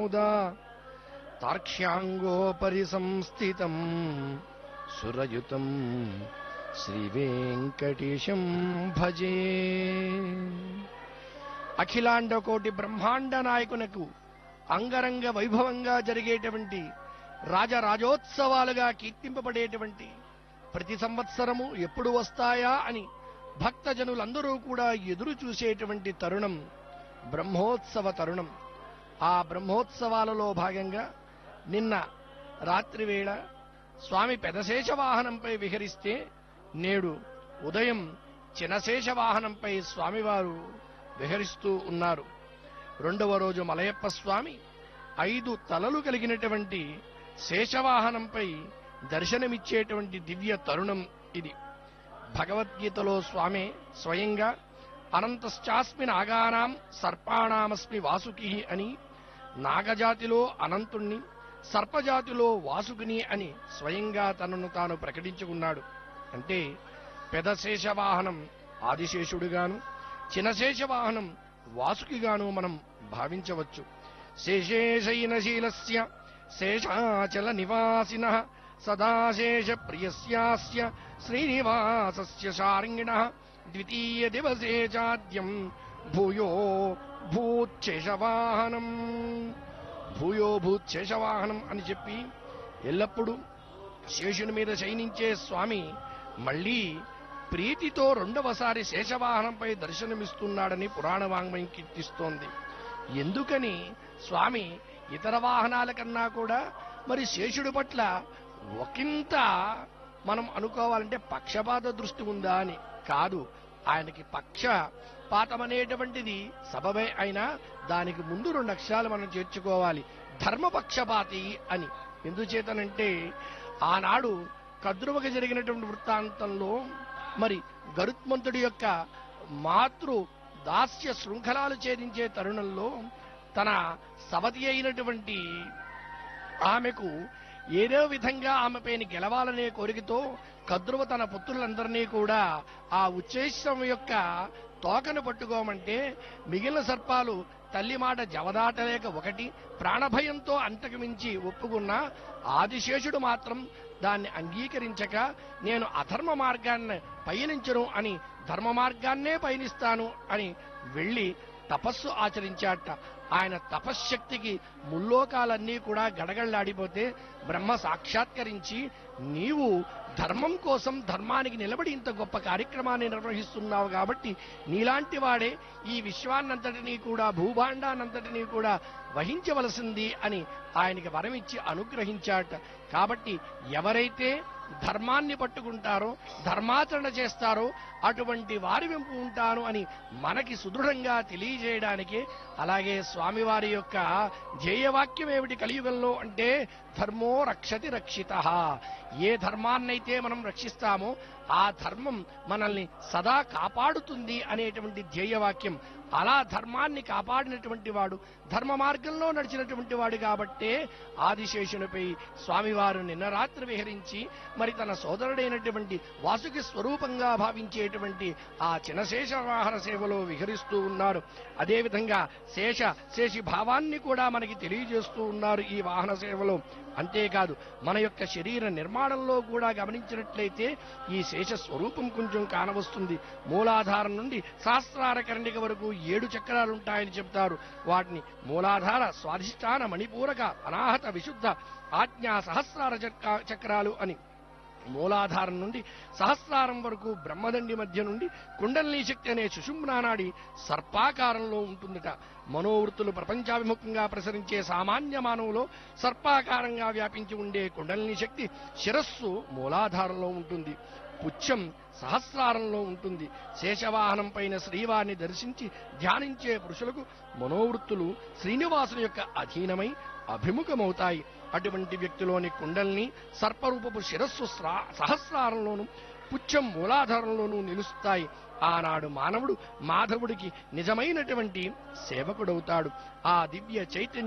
ముదా తార్క్ష్యాంగోపరి సంస్థితం సురయుతం శ్రీవేంకటేశం భజే. అఖిలాండ కోటి బ్రహ్మాండ నాయకునకు అంగరంగ వైభవంగా జరిగేటువంటి రాజరాజోత్సవాలుగా కీర్తింపబడేటువంటి ప్రతి సంవత్సరము ఎప్పుడు వస్తాయా అని భక్తజనులందరూ కూడా ఎదురు చూసేటువంటి తరుణం బ్రహ్మోత్సవ తరుణం. ఆ బ్రహ్మోత్సవాలలో భాగంగా నిన్న రాత్రి వేళ స్వామి పెదశేష వాహనంపై విహరిస్తే నేడు ఉదయం చినశేష వాహనంపై స్వామివారు విహరిస్తూ ఉన్నారు. రెండవ రోజు మలయప్ప స్వామి 5 తలలు కలిగినటువంటి శేషవాహనంపై దర్శనమిచ్చేటువంటి దివ్య తరుణం ఇది. భగవద్గీతలో స్వామి స్వయంగా అనంతశ్చాస్మి నాగానాం సర్పాణామస్మి వాసుకి అని, నాగజాతిలో అనంతుణ్ణి సర్పజాతిలో వాసుకిని అని స్వయంగా తనను తాను ప్రకటించుకున్నాడు. అంటే పెదశేష వాహనం ఆదిశేషుడుగాను చినశేష వాహనం వాసుకిగాను మనం భావించవచ్చు. శేషేశైనశీలస్య శేషాచల నివాసినః సదాశేష ప్రియస్యాస్య శ్రీనివాసస్య శార్ంగిణః ద్వితీయ దివసే చాద్యం భూయో భూచ్చేషవాహనం. భూయో భూచ్చేషవాహనం అని చెప్పి ఎల్లప్పుడూ శేషుని మీద శయనించే స్వామి మళ్లీ ప్రీతితో రెండవసారి శేషవాహనంపై దర్శనమిస్తున్నాడని పురాణ వాంగ్మయం కీర్తిస్తోంది. ఎందుకని స్వామి ఇతర వాహనాల కన్నా కూడా మరి శేషుడి పట్ల ఒకంత మనం అనుకోవాలంటే పక్షపాత దృష్టి ఉందా అని కాదు. ఆయనకి పక్షపాతం అనేటువంటిది సబబే అయినా దానికి ముందు 2 అక్షరాలు మనం చేర్చుకోవాలి, ధర్మపక్షపాతి అని. ఎందుచేతనంటే ఆనాడు కద్రువకు జరిగినటువంటి వృత్తాంతంలో మరి గరుత్మంతుడి యొక్క మాతృ దాస్య శృంఖలాలు ఛేదించే తరుణంలో తన సవతి అయినటువంటి ఆమెకు ఏదో విధంగా ఆమెపైన గెలవాలనే కోరికతో కద్రువ తన పుత్రులందరినీ కూడా ఆ ఉచ్చేష్టం యొక్క తోకను పట్టుకోమంటే మిగిలిన సర్పాలు తల్లి మాట జవదాటలేక ఒకటి ప్రాణభయంతో అంతకుమించి ఒప్పుకున్న ఆదిశేషుడు మాత్రం దాన్ని అంగీకరించక నేను అధర్మ మార్గాన్ని పయనించను అని ధర్మ మార్గాన్నే పయనిస్తాను అని వెళ్లి తపస్సు ఆచరించాట. ఆయన తపశ్శక్తికి ముల్లోకాలన్నీ కూడా గడగళ్లాడిపోతే బ్రహ్మ సాక్షాత్కరించి నీవు ధర్మం కోసం ధర్మానికి నిలబడి ఇంత గొప్ప కార్యక్రమాన్ని నిర్వహిస్తున్నావు కాబట్టి నీలాంటి వాడే ఈ విశ్వాన్నంతటినీ కూడా భూభాండానంతటినీ కూడా వహించవలసింది అని ఆయనకి వరమిచ్చి అనుగ్రహించాట. కాబట్టి ఎవరైతే ధర్మాన్ని పట్టుకుంటారో ధర్మాచరణ చేస్తారో అటువంటి వారి వెంపు ఉంటాను అని మనకి సుదృఢంగా తెలియజేయడానికి, అలాగే స్వామివారి యొక్క ధ్యేయవాక్యం ఏమిటి కలియుగంలో అంటే ధర్మో రక్షతి రక్షితః. ఏ ధర్మాన్నైతే మనం రక్షిస్తామో ఆ ధర్మం మనల్ని సదా కాపాడుతుంది అనేటువంటి ధ్యేయవాక్యం. అలా ధర్మాన్ని కాపాడినటువంటి వాడు ధర్మ మార్గంలో నడిచినటువంటి వాడు కాబట్టే ఆదిశేషునిపై స్వామివారు నిన్న రాత్రి విహరించి మరి తన సోదరుడైనటువంటి వాసుకి స్వరూపంగా భావించేటువంటి ఆ చినశేష వాహన సేవలో విహరిస్తూ ఉన్నారు. అదేవిధంగా శేషి భావాన్ని కూడా మనకి తెలియజేస్తూ ఉన్నారు ఈ వాహన సేవలో. అంతేకాదు మన యొక్క శరీర నిర్మాణంలో కూడా గమనించినట్లయితే ఈ శేష స్వరూపం కొంచెం కానవస్తుంది. మూలాధారం నుండి సహస్రార కర్ణిక వరకు 7 చక్రాలుంటాయని చెప్తారు. వాటిని మూలాధార, స్వాధిష్టాన, మణిపూరక, అనాహత, విశుద్ధ, ఆజ్ఞా, సహస్రార చక్రాలు అని. మూలాధారం నుండి సహస్రారం వరకు బ్రహ్మదండి మధ్య నుండి కుండలినీ శక్తి అనే సుషుమ్నానాడి సర్పాకారంలో ఉంటుందట. మనోవృత్తులు ప్రపంచాభిముఖంగా ప్రసరించే సామాన్య మానవులో సర్పాకారంగా వ్యాపించి ఉండే కుండలినీ శక్తి శిరస్సు మూలాధారంలో ఉంటుంది, పుచ్చం సహస్రారంలో ఉంటుంది. శేషవాహనం పైన శ్రీవారిని దర్శించి ధ్యానించే పురుషులకు మనోవృత్తులు శ్రీనివాసుని యొక్క అధీనమై అభిముఖమవుతాయి. అటువంటి వ్యక్తిలోని కుండల్ని సర్పరూపపు శిరస్సు సహస్రారంలోను పుచ్చం మూలాధారంలోనూ నిలుస్తాయి. ఆనాడు మానవుడు మాధవుడికి నిజమైనటువంటి సేవకుడవుతాడు. ఆ దివ్య చైతన్య